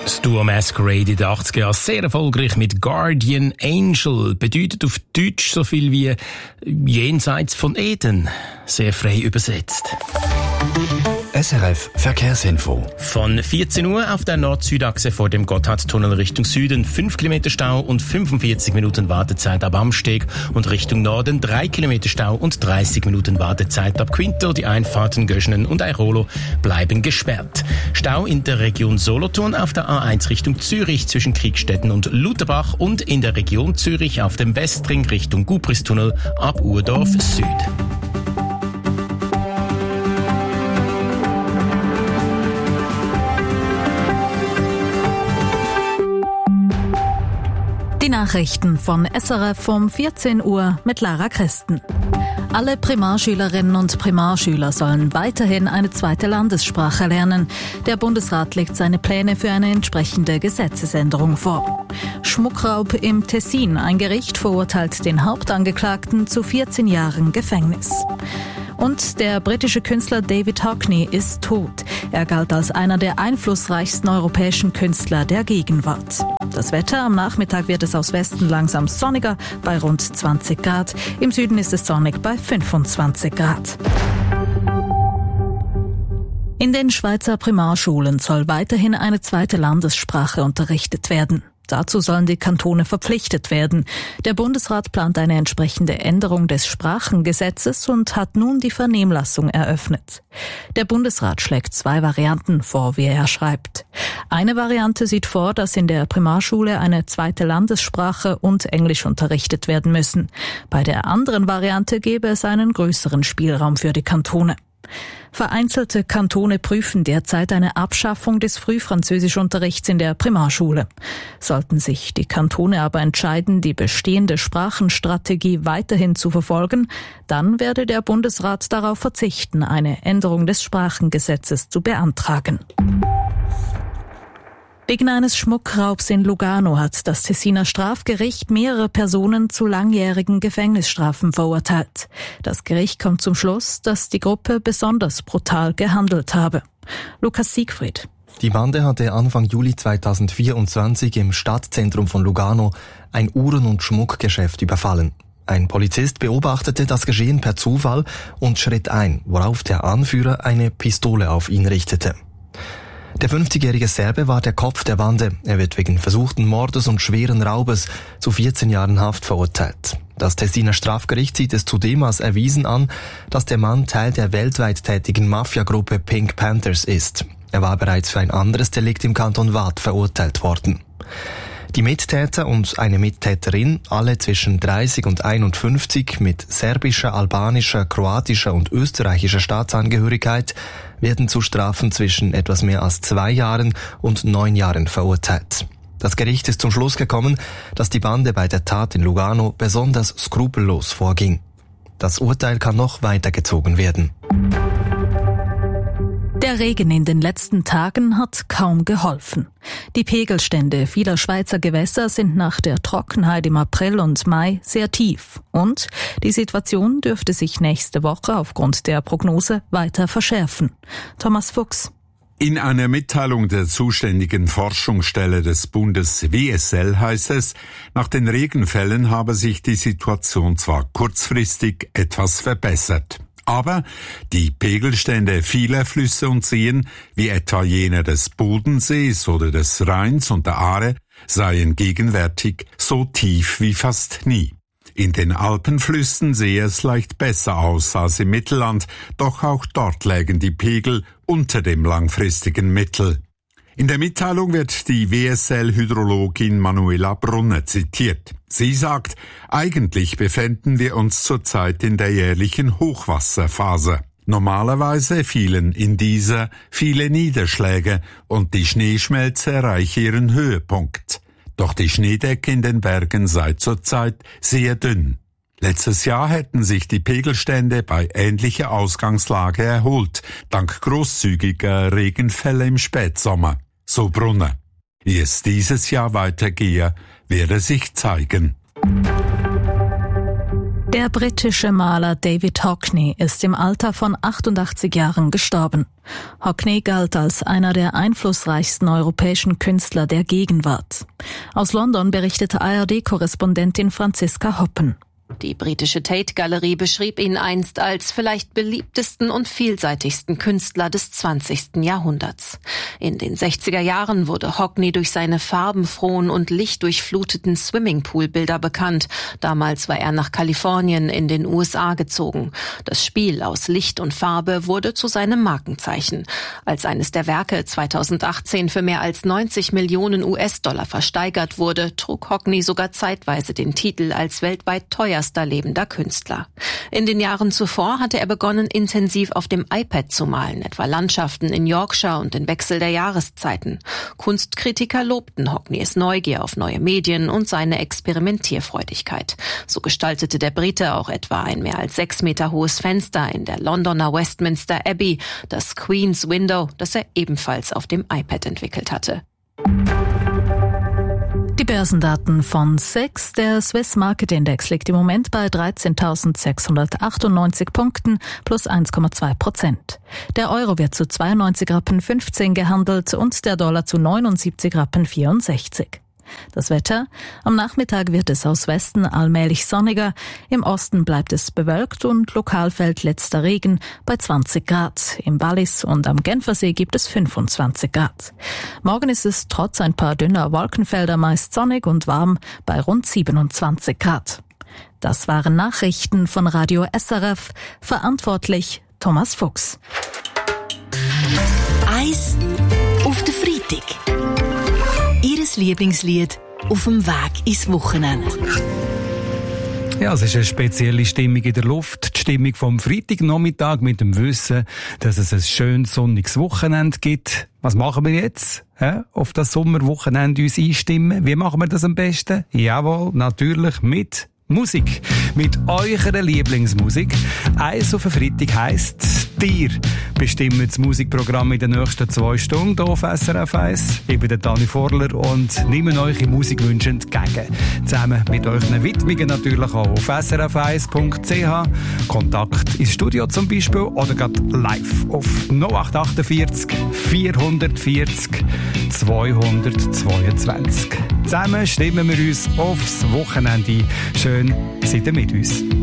Tour Masquerade in den 80er Jahren sehr erfolgreich mit Guardian Angel. Bedeutet auf Deutsch so viel wie jenseits von Eden. Sehr frei übersetzt. SRF Verkehrsinfo. Von 14 Uhr auf der Nord-Süd-Achse vor dem Gotthardtunnel Richtung Süden 5 Kilometer Stau und 45 Minuten Wartezeit ab Amsteg und Richtung Norden 3 Kilometer Stau und 30 Minuten Wartezeit ab Quinto. Die Einfahrten Göschenen und Airolo bleiben gesperrt. Stau in der Region Solothurn auf der A1 Richtung Zürich zwischen Kriegstetten und Lutherbach und in der Region Zürich auf dem Westring Richtung Gubristunnel ab Urdorf Süd. Die Nachrichten von SRF um 14 Uhr mit Lara Christen. Alle Primarschülerinnen und Primarschüler sollen weiterhin eine zweite Landessprache lernen. Der Bundesrat legt seine Pläne für eine entsprechende Gesetzesänderung vor. Schmuckraub im Tessin. Ein Gericht verurteilt den Hauptangeklagten zu 14 Jahren Gefängnis. Und der britische Künstler David Hockney ist tot. Er galt als einer der einflussreichsten europäischen Künstler der Gegenwart. Das Wetter: am Nachmittag wird es aus Westen langsam sonniger bei rund 20 Grad. Im Süden ist es sonnig bei 25 Grad. In den Schweizer Primarschulen soll weiterhin eine zweite Landessprache unterrichtet werden. Dazu sollen die Kantone verpflichtet werden. Der Bundesrat plant eine entsprechende Änderung des Sprachengesetzes und hat nun die Vernehmlassung eröffnet. Der Bundesrat schlägt 2 Varianten vor, wie er schreibt. Eine Variante sieht vor, dass in der Primarschule eine zweite Landessprache und Englisch unterrichtet werden müssen. Bei der anderen Variante gäbe es einen größeren Spielraum für die Kantone. Vereinzelte Kantone prüfen derzeit eine Abschaffung des Frühfranzösischunterrichts in der Primarschule. Sollten sich die Kantone aber entscheiden, die bestehende Sprachenstrategie weiterhin zu verfolgen, dann werde der Bundesrat darauf verzichten, eine Änderung des Sprachengesetzes zu beantragen. Wegen eines Schmuckraubs in Lugano hat das Tessiner Strafgericht mehrere Personen zu langjährigen Gefängnisstrafen verurteilt. Das Gericht kommt zum Schluss, dass die Gruppe besonders brutal gehandelt habe. Lukas Siegfried. Die Bande hatte Anfang Juli 2024 im Stadtzentrum von Lugano ein Uhren- und Schmuckgeschäft überfallen. Ein Polizist beobachtete das Geschehen per Zufall und schritt ein, worauf der Anführer eine Pistole auf ihn richtete. Der 50-jährige Serbe war der Kopf der Bande. Er wird wegen versuchten Mordes und schweren Raubes zu 14 Jahren Haft verurteilt. Das Tessiner Strafgericht sieht es zudem als erwiesen an, dass der Mann Teil der weltweit tätigen Mafiagruppe Pink Panthers ist. Er war bereits für ein anderes Delikt im Kanton Waadt verurteilt worden. Die Mittäter und eine Mittäterin, alle zwischen 30 und 51 mit serbischer, albanischer, kroatischer und österreichischer Staatsangehörigkeit, werden zu Strafen zwischen etwas mehr als 2 Jahren und 9 Jahren verurteilt. Das Gericht ist zum Schluss gekommen, dass die Bande bei der Tat in Lugano besonders skrupellos vorging. Das Urteil kann noch weitergezogen werden. Der Regen in den letzten Tagen hat kaum geholfen. Die Pegelstände vieler Schweizer Gewässer sind nach der Trockenheit im April und Mai sehr tief. Und die Situation dürfte sich nächste Woche aufgrund der Prognose weiter verschärfen. Thomas Fuchs. In einer Mitteilung der zuständigen Forschungsstelle des Bundes WSL heißt es, nach den Regenfällen habe sich die Situation zwar kurzfristig etwas verbessert. Aber die Pegelstände vieler Flüsse und Seen, wie etwa jene des Bodensees oder des Rheins und der Aare, seien gegenwärtig so tief wie fast nie. In den Alpenflüssen sehe es leicht besser aus als im Mittelland, doch auch dort lägen die Pegel unter dem langfristigen Mittel. In der Mitteilung wird die WSL-Hydrologin Manuela Brunner zitiert. Sie sagt, eigentlich befänden wir uns zurzeit in der jährlichen Hochwasserphase. Normalerweise fielen in dieser viele Niederschläge und die Schneeschmelze erreiche ihren Höhepunkt. Doch die Schneedecke in den Bergen sei zurzeit sehr dünn. Letztes Jahr hätten sich die Pegelstände bei ähnlicher Ausgangslage erholt, dank großzügiger Regenfälle im Spätsommer. So Brunner. Wie es dieses Jahr weitergehe, werde sich zeigen. Der britische Maler David Hockney ist im Alter von 88 Jahren gestorben. Hockney galt als einer der einflussreichsten europäischen Künstler der Gegenwart. Aus London berichtete ARD-Korrespondentin Franziska Hoppen. Die britische Tate-Galerie beschrieb ihn einst als vielleicht beliebtesten und vielseitigsten Künstler des 20. Jahrhunderts. In den 60er Jahren wurde Hockney durch seine farbenfrohen und lichtdurchfluteten Swimmingpool-Bilder bekannt. Damals war er nach Kalifornien in den USA gezogen. Das Spiel aus Licht und Farbe wurde zu seinem Markenzeichen. Als eines der Werke 2018 für mehr als 90 Millionen US-Dollar versteigert wurde, trug Hockney sogar zeitweise den Titel als weltweit teuerster lebender Künstler. In den Jahren zuvor hatte er begonnen, intensiv auf dem iPad zu malen, etwa Landschaften in Yorkshire und den Wechsel der Jahreszeiten. Kunstkritiker lobten Hockneys Neugier auf neue Medien und seine Experimentierfreudigkeit. So gestaltete der Brite auch etwa ein mehr als 6 Meter hohes Fenster in der Londoner Westminster Abbey, das Queen's Window, das er ebenfalls auf dem iPad entwickelt hatte. Die Börsendaten von SIX. Der Swiss Market Index liegt im Moment bei 13.698 Punkten plus 1,2%. Der Euro wird zu 92,15 Rappen gehandelt und der Dollar zu 79,64 Rappen. Das Wetter: Am Nachmittag wird es aus Westen allmählich sonniger, im Osten bleibt es bewölkt und lokal fällt letzter Regen bei 20 Grad. Im Wallis und am Genfersee gibt es 25 Grad. Morgen ist es trotz ein paar dünner Wolkenfelder meist sonnig und warm bei rund 27 Grad. Das waren Nachrichten von Radio SRF, verantwortlich Thomas Fuchs. Eis auf den Freitag. Ihres Lieblingslied auf dem Weg ins Wochenende. Ja, es ist eine spezielle Stimmung in der Luft. Die Stimmung vom Freitagnachmittag mit dem Wissen, dass es ein schönes sonniges Wochenende gibt. Was machen wir jetzt? Auf das Sommerwochenende uns einstimmen? Wie machen wir das am besten? Jawohl, natürlich mit Musik. Mit eurer Lieblingsmusik. Eis auf den Freitag heisst, dir bestimmen das Musikprogramm in den nächsten 2 Stunden hier auf SRF 1. Ich bin der Dani Vorler und nehme eure Musikwünsche entgegen. Zusammen mit euren Widmungen natürlich auch auf srf1.ch. Kontakt ins Studio zum Beispiel oder gerade live auf 0848 440 222. Zusammen stimmen wir uns aufs Wochenende ein. Schön, seid ihr mit uns.